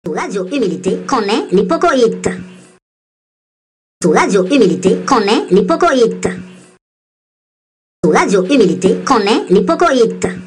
Sous Radio Humilité connaît l'hypocoïte. Sous Radio Humilité connaît l'hypocoïte. Sous Radio Humilité connaît l'hypocoïte.